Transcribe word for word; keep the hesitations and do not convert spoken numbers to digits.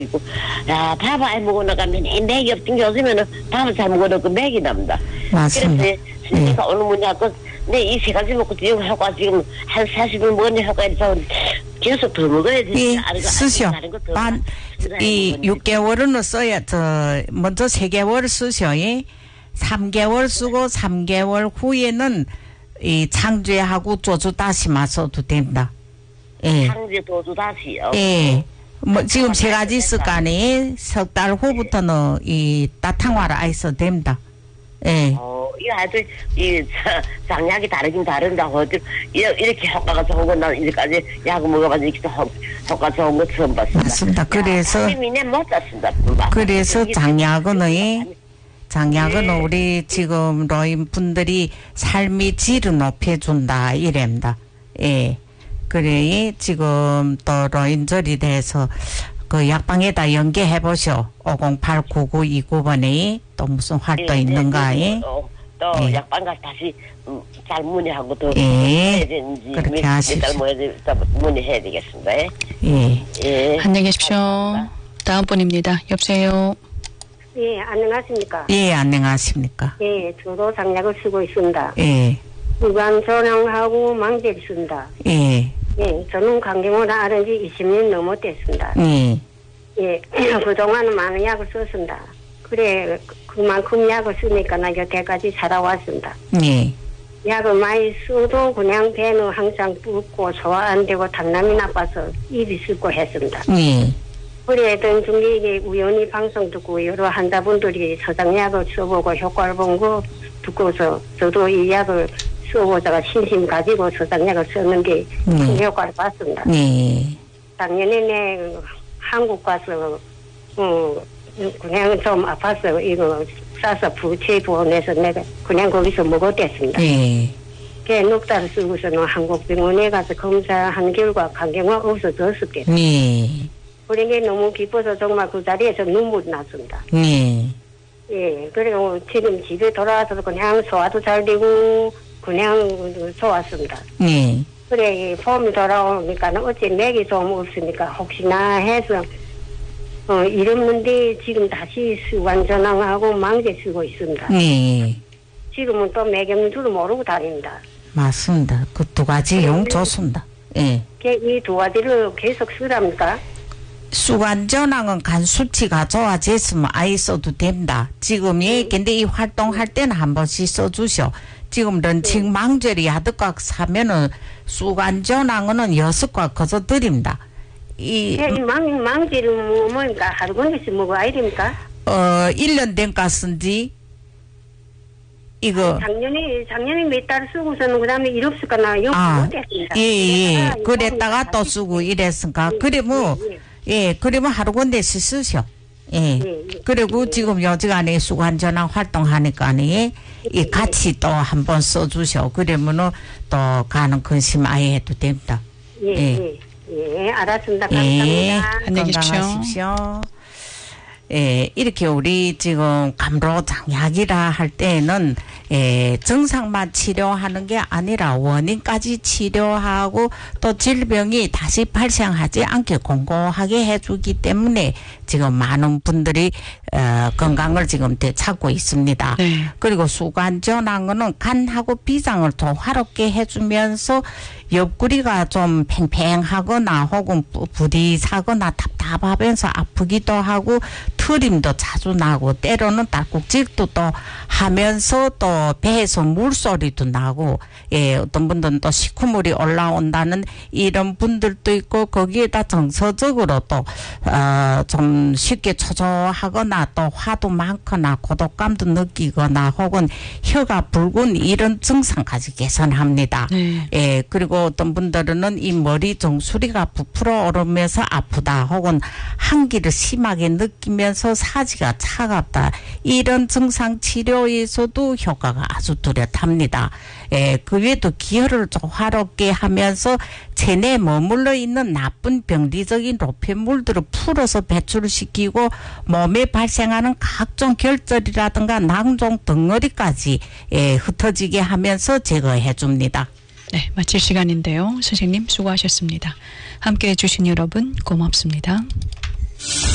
야, 밥 안 먹으니까 맥이 없던 게 없으면은 밥을 잘 먹어놓고 맥이 납니다. 맞습니다. 그래서 선생님가 오늘 뭐냐고, 내 이 세 가지 먹고 지금 효과 지금 한 사십 분 먹는 효과 있어. 계속 더 먹어야지. 예, 쓰셔. 반, 이 육 개월은 써야, 저, 먼저 세 개월 쓰셔. 예? 삼 개월 쓰고 삼 개월 후에는 이 창제하고 조주 다시마 써도 된다. 예. 창제 조주 다시요? 예. 뭐, 지금 세 가지 있을 거 아니? 석 달 후부터는 이 따탕화를 아예 써도 됩니다. 예. 어, 이 아주, 이, 장약이 다르긴 다른다. 어디, 이렇게 효과가 좋은 건 난 이제까지 약을 먹어봐서 이렇게 효과 좋은 거 처음 봤습니다. 맞습니다. 그래서, 못 잤습니다. 그래서 장약은, 장약은 네. 우리 지금 노인 분들이 삶의 질을 높여준다, 이랍니다. 예. 그래, 지금 또 노인절이 돼서 그 약방에다 연계해 보시오. 오공팔 구구 이구 번에 또 무슨 활동 네, 있는가, 예? 또, 또 예. 약방 가서 다시 음, 잘 문의하고 또 예. 해야 되는지. 그렇게 하십시오. 문의해야 되겠습니다. 예. 예. 예. 안녕히 계십시오. 감사합니다. 다음 분입니다. 여보세요. 예, 안녕하십니까? 예, 안녕하십니까? 예, 저도 장약을 쓰고 있습니다. 예. 유관 전황하고 망제를 쓴다. 예. 예, 저는 강경호를 앓은 지 이십 년 넘었댔습니다. 예. 예, 그동안은 많은 약을 썼습니다. 그래, 그만큼 약을 쓰니까 나 여태까지 살아왔습니다. 예. 약을 많이 써도 그냥 배는 항상 붓고 소화 안 되고 당남이 나빠서 입이 썩고 했습니다. 예. 그래던 중에 이게 우연히 방송 듣고 여러 환자분들이 서장약을 써보고 효과를 본 거 듣고서 저도 이 약을 써보다가 신심 가지고 서장약을 썼는데 큰 네. 효과를 봤습니다. 네. 작년에 내 한국 가서 어, 그냥 좀 아파서 이거 싸서 부채 보내서 내가 그냥 거기서 먹었댔습니다. 네. 걔 넉 달 쓰고서는 한국 병원에 가서 검사한 결과 간경화 없어졌었겠죠. 네. 그런 게 너무 기뻐서 정말 그 자리에서 눈물이 났습니다. 네. 예, 그리고 지금 집에 돌아와서 그냥 소화도 잘 되고 그냥 좋았습니다. 네. 그래, 폼이 돌아오니까 어째 맥이 좀 없으니까 혹시나 해서 어, 이랬는데 지금 다시 수관 전황하고 망제 쓰고 있습니다. 네. 지금은 또 맥 없는 줄을 모르고 다닙니다. 맞습니다. 그 두 가지 용 좋습니다. 예. 이 두 가지를 계속 쓰랍니까? 수관 전황은 간 수치가 좋아졌으면 아예 써도 됩니다. 지금 예, 근데 이 활동할 때는 한 번씩 써주셔. 지금 런칭 망제리 야드꽉 사면은 수관 전황은 여섯 꽉 거저 드립니다. 이, 이 망, 망제를 뭐니까 하루 건기씩 먹어 아야 됩니까? 어, 일 년 된 값인지, 이거. 작년에, 작년에 몇 달 쓰고서는 그 다음에 일 없을까 나 욕 아, 못했습니다. 예, 예. 그랬다가 또 쓰고 이랬으니까. 그래 뭐, 예, 예. 예, 그러면 하루 건대씩 쓰셔. 예. 예, 예. 그리고 예. 지금 여지간에 수관전환 활동하니까, 예, 이 같이 또 한 번 써주셔. 그러면은 또 가는 근심 아예 해도 됩니다. 예, 예. 예, 예, 알았습니다. 예. 감사합니다. 안녕히 계십시오. 건강하십시오. 예, 이렇게 우리 지금 감로장약이라 할 때는 예, 증상만 치료하는 게 아니라 원인까지 치료하고 또 질병이 다시 발생하지 않게 공고하게 해주기 때문에 지금 많은 분들이 어, 건강을 지금 되찾고 있습니다. 네. 그리고 수관전환은 간하고 비장을 더 화롭게 해주면서 옆구리가 좀 팽팽하거나 혹은 부디사거나 답답하면서 아프기도 하고 트림도 자주 나고 때로는 딸꾹질도 또 하면서 또 배에서 물소리도 나고 예 어떤 분들은 또 식후물이 올라온다는 이런 분들도 있고 거기에다 정서적으로 또 어 좀 쉽게 초조하거나 또 화도 많거나 고독감도 느끼거나 혹은 혀가 붉은 이런 증상까지 개선합니다. 네. 예 그리고 어떤 분들은 이 머리 정수리가 부풀어 오르면서 아프다 혹은 한기를 심하게 느끼면서 사지가 차갑다 이런 증상 치료에서도 효과가 아주 뚜렷합니다. 예, 그 외에도 기혈을 좀 화롭게 하면서 체내에 머물러 있는 나쁜 병리적인 노폐물들을 풀어서 배출시키고 몸에 발생하는 각종 결절이라든가 낭종 덩어리까지 예, 흩어지게 하면서 제거해 줍니다. 네, 마칠 시간인데요. 선생님 수고하셨습니다. 함께해 주신 여러분 고맙습니다.